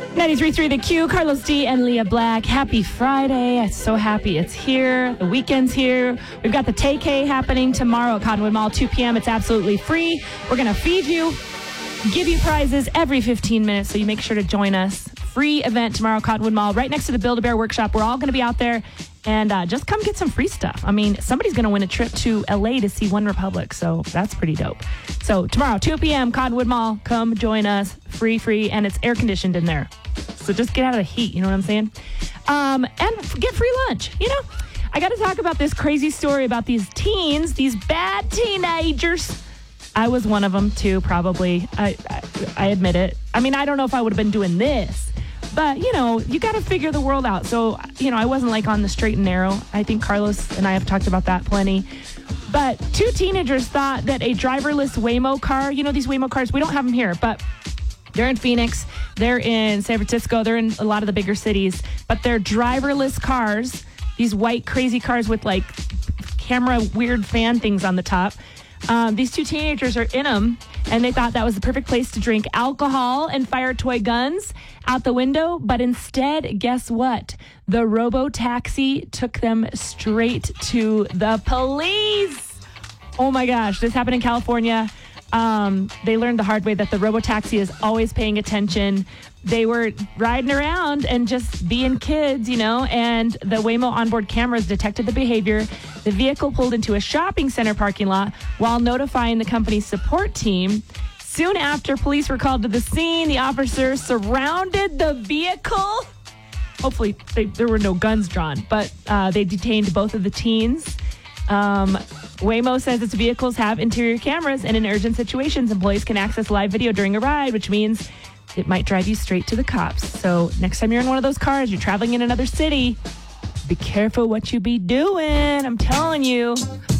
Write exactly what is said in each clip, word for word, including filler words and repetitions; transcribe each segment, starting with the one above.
ninety-three point three The Q, Carlos D. and Leah Black. Happy Friday. I'm so happy it's here. The weekend's here. We've got the Tay-K happening tomorrow at Cottonwood Mall, two p.m. It's absolutely free. We're going to feed you, give you prizes every fifteen minutes, so you make sure to join us. Free event tomorrow, Cottonwood Mall, right next to the Build-A-Bear Workshop. We're all going to be out there, and uh, just come get some free stuff. I mean, somebody's going to win a trip to L A to see One Republic, so that's pretty dope. So tomorrow, two p.m., Cottonwood Mall. Come join us. Free, free, and it's air-conditioned in there. So just get out of the heat, you know what I'm saying? Um, and get free lunch, you know? I got to talk about this crazy story about these teens, these bad teenagers. I was one of them, too, probably. I, I, I admit it. I mean, I don't know if I would have been doing this. But, you know, you got to figure the world out. So, you know, I wasn't like on the straight and narrow. I think Carlos and I have talked about that plenty. But two teenagers thought that a driverless Waymo car, you know, these Waymo cars, we don't have them here, but they're in Phoenix, they're in San Francisco, they're in a lot of the bigger cities, but they're driverless cars, these white crazy cars with like camera weird fan things on the top. Um, these two teenagers are in them, and they thought that was the perfect place to drink alcohol and fire toy guns out the window. But instead, guess what? The robo-taxi took them straight to the police. Oh my gosh, this happened in California. Um, they learned the hard way that the robo-taxi is always paying attention. They were riding around and just being kids, you know, and the Waymo onboard cameras detected the behavior. The vehicle pulled into a shopping center parking lot while notifying the company's support team. Soon after, police were called to the scene. The officers surrounded the vehicle. Hopefully, they, there were no guns drawn, but uh, they detained both of the teens. Um, Waymo says its vehicles have interior cameras, and in urgent situations, employees can access live video during a ride, which means it might drive you straight to the cops. So next time you're in one of those cars, you're traveling in another city, be careful what you be doing. I'm telling you.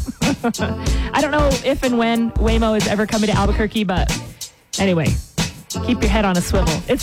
I don't know if and when Waymo is ever coming to Albuquerque, but anyway, keep your head on a swivel. It's